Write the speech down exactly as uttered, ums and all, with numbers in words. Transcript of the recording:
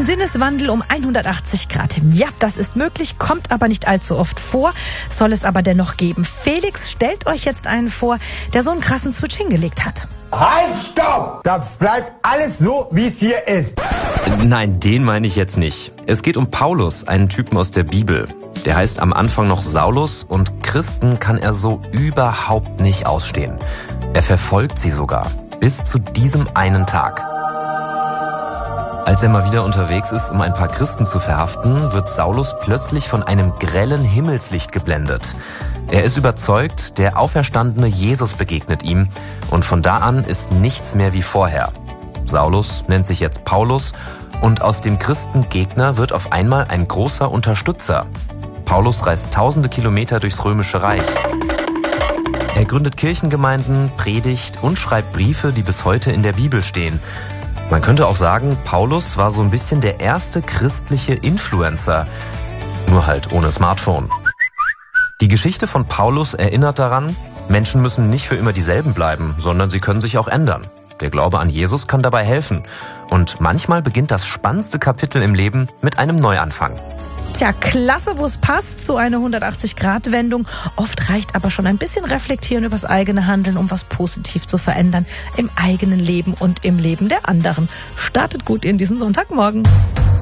Ein Sinneswandel um hundertachtzig Grad. Ja, das ist möglich, kommt aber nicht allzu oft vor, soll es aber dennoch geben. Felix, stellt euch jetzt einen vor, der so einen krassen Switch hingelegt hat. Halt, stopp! Das bleibt alles so, wie es hier ist. Nein, den meine ich jetzt nicht. Es geht um Paulus, einen Typen aus der Bibel. Der heißt am Anfang noch Saulus und Christen kann er so überhaupt nicht ausstehen. Er verfolgt sie sogar, bis zu diesem einen Tag. Als er mal wieder unterwegs ist, um ein paar Christen zu verhaften, wird Saulus plötzlich von einem grellen Himmelslicht geblendet. Er ist überzeugt, der auferstandene Jesus begegnet ihm und von da an ist nichts mehr wie vorher. Saulus nennt sich jetzt Paulus und aus dem Christengegner wird auf einmal ein großer Unterstützer. Paulus reist tausende Kilometer durchs Römische Reich. Er gründet Kirchengemeinden, predigt und schreibt Briefe, die bis heute in der Bibel stehen. Man könnte auch sagen, Paulus war so ein bisschen der erste christliche Influencer, nur halt ohne Smartphone. Die Geschichte von Paulus erinnert daran, Menschen müssen nicht für immer dieselben bleiben, sondern sie können sich auch ändern. Der Glaube an Jesus kann dabei helfen. Und manchmal beginnt das spannendste Kapitel im Leben mit einem Neuanfang. Tja, klasse, wo es passt, so eine hundertachtzig Grad Wendung. Oft reicht aber schon ein bisschen Reflektieren übers eigene Handeln, um was positiv zu verändern im eigenen Leben und im Leben der anderen. Startet gut in diesen Sonntagmorgen.